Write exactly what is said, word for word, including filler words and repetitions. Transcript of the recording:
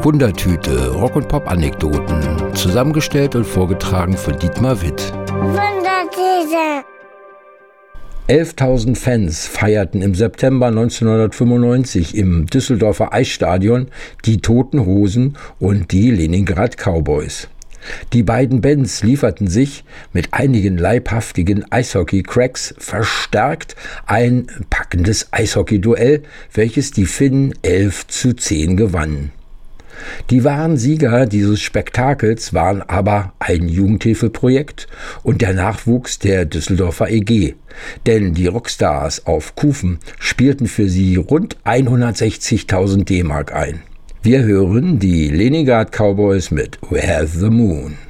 Wundertüte, Rock- und Pop-Anekdoten, zusammengestellt und vorgetragen von Dietmar Witt. Wundertüte. elftausend Fans feierten im September neunzehnhundertfünfundneunzig im Düsseldorfer Eisstadion die Toten Hosen und die Leningrad Cowboys. Die beiden Bands lieferten sich mit einigen leibhaftigen Eishockey-Cracks verstärkt ein packendes Eishockey-Duell, welches die Finnen elf zu zehn gewannen. Die wahren Sieger dieses Spektakels waren aber ein Jugendhilfeprojekt und der Nachwuchs der Düsseldorfer E G. Denn die Rockstars auf Kufen spielten für sie rund hundertsechzigtausend D-Mark ein. Wir hören die Leningrad Cowboys mit Where's the Moon.